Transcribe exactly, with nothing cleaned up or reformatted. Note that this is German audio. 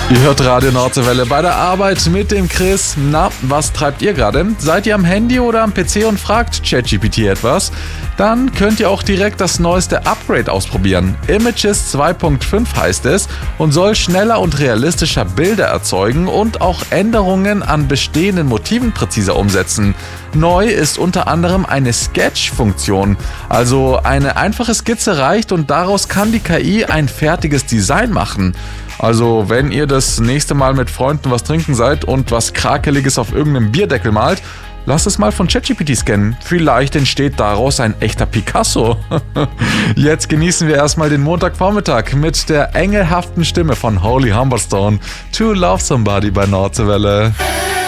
Ihr hört Radio Nordseewelle bei der Arbeit mit dem Chris. Na, was treibt ihr gerade? Seid ihr am Handy oder am P C und fragt ChatGPT etwas? Dann könnt ihr auch direkt das neueste Upgrade ausprobieren. Images zwei Punkt fünf heißt es und soll schneller und realistischer Bilder erzeugen und auch Änderungen an bestehenden Motiven präziser umsetzen. Neu ist unter anderem eine Sketch-Funktion. Also eine einfache Skizze reicht und daraus kann die K I ein fertiges Design machen. Also wenn ihr das nächste Mal mit Freunden was trinken seid und was Krakeliges auf irgendeinem Bierdeckel malt, lasst es mal von ChatGPT scannen. Vielleicht entsteht daraus ein echter Picasso. Jetzt genießen wir erstmal den Montagvormittag mit der engelhaften Stimme von Holy Humberstone. To Love Somebody bei Nordseewelle.